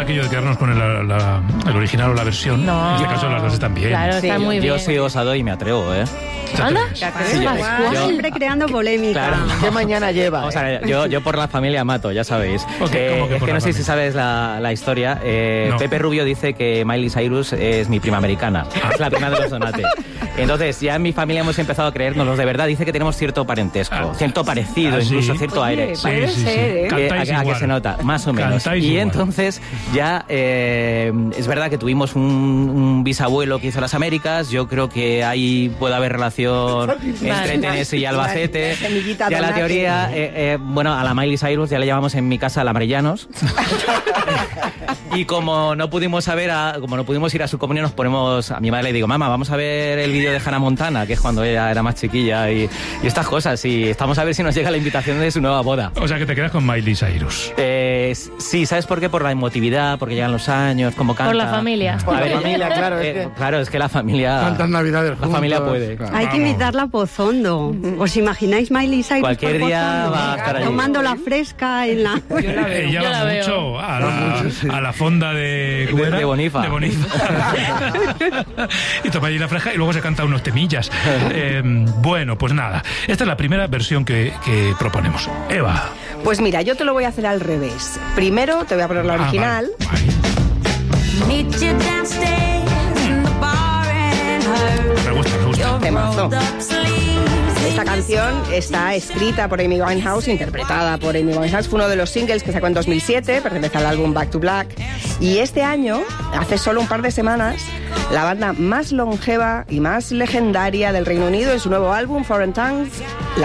aquello de quedarnos con el original o la versión. No. En este caso las dos están bien. Claro, está muy bien. Yo soy osado y me atrevo, ¿eh? ¿Anda? Siempre creando polémica. Claro. ¿Qué mañana lleva? Vamos a ver, yo por la familia mato, ya sabéis. ¿Cómo que Es por que la no sé si familia? sabes la historia. No. Pepe Rubio dice que Miley Cyrus es mi prima americana. Es la prima de los Donate. Entonces, ya en mi familia hemos empezado a creérnoslos de verdad. Dice que tenemos cierto parentesco, cierto parecido, ¿sí? incluso cierto aire. Puede ser, ¿eh? Cantáis A que igual. se nota, más o menos. Cantáis Y igual. entonces ya es verdad que tuvimos un bisabuelo que hizo las Américas. Yo creo que ahí puede haber relación entre Tennessee y Albacete. Semillita Ya la Donate. teoría, bueno, a la Miley Cyrus ya le llamamos en mi casa la Marellanos. Y como no pudimos ir a su comunión, nos ponemos, a mi madre le digo, mamá, vamos a ver el vídeo de Hannah Montana, que es cuando ella era más chiquilla, y estas cosas, y estamos a ver si nos llega la invitación de su nueva boda. O sea, que te quedas con Miley Cyrus. Sí, ¿sabes por qué? Por la emotividad, porque llegan los años, como canta. Por la familia. Por A la ver, familia, claro. Claro, es que la familia... Tantas navidades juntos. La familia puede. Claro. Hay que invitarla a Pozondo. ¿Os imagináis Miley Cyrus Cualquier por día Pozondo? va a estar allí. Tomando la fresca en la... Ella Yo va la veo. mucho a la fonda de... ¿cómo era? De Bonifa. De Bonifa. Y toma allí la fresca y luego se canta unos temillas. Bueno, pues nada. Esta es la primera versión que proponemos. Eva. Pues mira, yo te lo voy a hacer al revés. Primero te voy a poner la original. Vale. Me gusta. Temazo. Esta canción está escrita por Amy Winehouse, interpretada por Amy Winehouse. Fue uno de los singles que sacó en 2007, pertenece al álbum Back to Black. Y este año, hace solo un par de semanas, la banda más longeva y más legendaria del Reino Unido, en su nuevo álbum, Foreign Tongues,